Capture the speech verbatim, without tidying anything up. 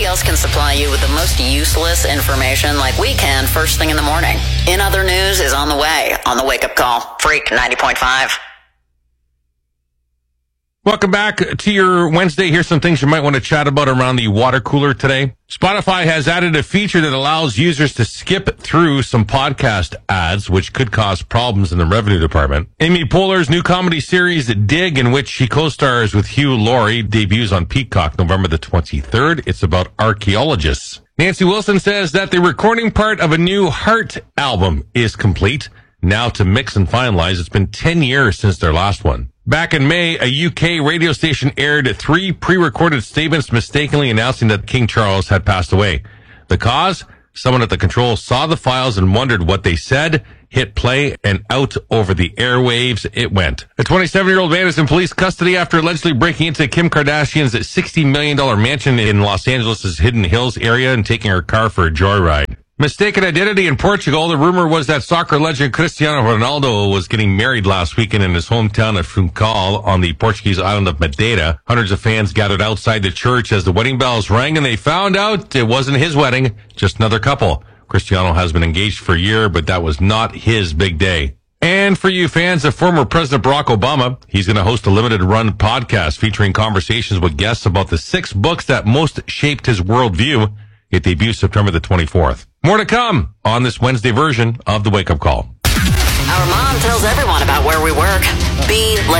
else can supply you with the most useless information like we can first thing in the morning. In Other News is on the way on the Wake Up Call. Freak ninety point five. Welcome back to your Wednesday. Here's some things you might want to chat about around the water cooler today. Spotify has added a feature that allows users to skip through some podcast ads, which could cause problems in the revenue department. Amy Poehler's new comedy series, Dig, in which she co-stars with Hugh Laurie, debuts on Peacock November the twenty-third. It's about archaeologists. Nancy Wilson says that the recording part of a new Heart album is complete. Now to mix and finalize. It's been ten years since their last one. Back in May, a U K radio station aired three pre-recorded statements mistakenly announcing that King Charles had passed away. The cause? Someone at the controls saw the files and wondered what they said, hit play, and out over the airwaves it went. A twenty-seven-year-old man is in police custody after allegedly breaking into Kim Kardashian's sixty million dollars mansion in Los Angeles' Hidden Hills area and taking her car for a joyride. Mistaken identity in Portugal. The rumor was that soccer legend Cristiano Ronaldo was getting married last weekend in his hometown of Funchal on the Portuguese island of Madeira. Hundreds of fans gathered outside the church as the wedding bells rang, and they found out it wasn't his wedding, just another couple. Cristiano has been engaged for a year, but that was not his big day. And for you fans of former President Barack Obama, he's going to host a limited-run podcast featuring conversations with guests about the six books that most shaped his worldview. It debuts September the twenty-fourth. More to come on this Wednesday version of the Wake Up Call. Our mom tells everyone about where we work. Be like